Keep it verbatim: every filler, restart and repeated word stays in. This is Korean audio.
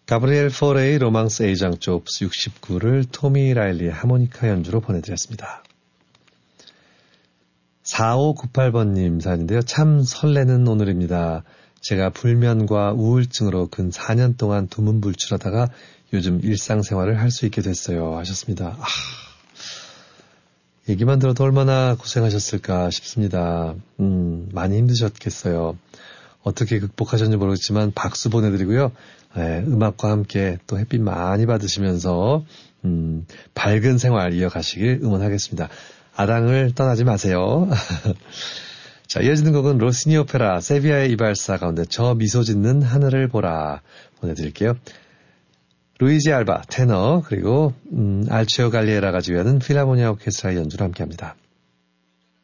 가브리엘 포레의 로망스 A장조 옵스 육십구를 토미 라일리의 하모니카 연주로 보내드렸습니다. 사오구팔 번님 사연인데요. 참 설레는 오늘입니다. 제가 불면과 우울증으로 근 사 년 동안 두문불출하다가 요즘 일상생활을 할 수 있게 됐어요. 하셨습니다. 아, 얘기만 들어도 얼마나 고생하셨을까 싶습니다. 음, 많이 힘드셨겠어요. 어떻게 극복하셨는지 모르겠지만 박수 보내드리고요. 네, 음악과 함께 또 햇빛 많이 받으시면서 음, 밝은 생활 이어가시길 응원하겠습니다. 아랑을 떠나지 마세요. 자, 이어지는 곡은 로시니 오페라 세비야의 이발사 가운데 저 미소 짓는 하늘을 보라 보내드릴게요. 루이지 알바 테너 그리고 음, 알치오 갈리에라가 지휘하는 필하모니아 오케스트라 연주를 함께합니다.